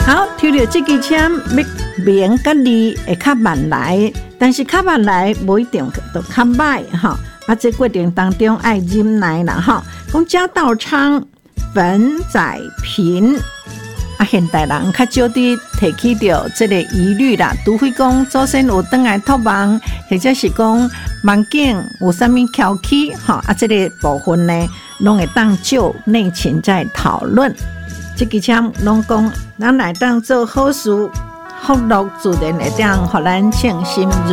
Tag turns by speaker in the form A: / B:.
A: 好，抽到这支签，要名甲字会较慢来，但是较慢来不一定就较歹哈。啊，这过程当中爱忍耐啦哈。讲贾道昌、冯载平，啊，现代人较少啲提起到这个疑虑啦，除非讲祖先有转来托梦，或者是讲梦境有啥物蹺起哈，啊，这个部分呢，拢会当就内情在讨论。这支签拢讲，咱来当做好事，福禄自然会当互咱称心如